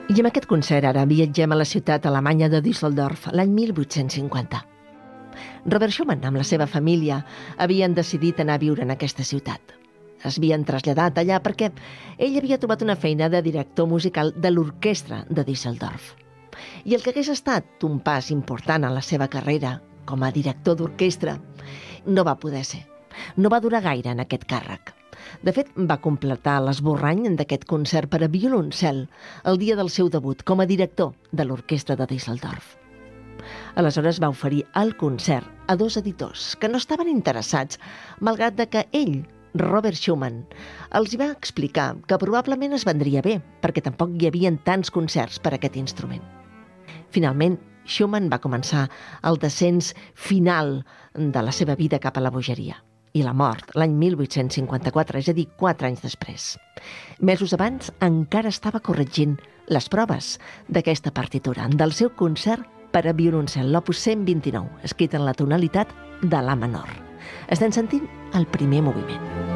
I amb aquest concert ara viatgem a la ciutat alemanya de Düsseldorf l'any 1850. Robert Schumann, amb la seva família, havien decidit anar a viure en aquesta ciutat. Es havien traslladat allà perquè ell havia trobat una feina de director musical de l'orquestra de Düsseldorf. I el que hagués estat un pas important en la seva carrera com a director d'orquestra no va poder ser. No va durar gaire en aquest càrrec. De fet, va completar l'esborrany d'aquest concert per a violoncel el dia del seu debut com a director de l'orquestra de Düsseldorf. Aleshores va oferir el concert a 2 editors que no estaven interessats, malgrat que ell, Robert Schumann, els hi va explicar que probablement es vendria bé, perquè tampoc hi havia tants concerts per a aquest instrument. Finalment, Schumann va començar el descens final de la seva vida cap a la bogeria i la mort l'any 1854, és a dir, 4 anys després. Mesos abans encara estava corregint les proves d'aquesta partitura, del seu concert per a violoncel, l'opus 129, escrit en la tonalitat de la menor. Estem sentint el primer moviment.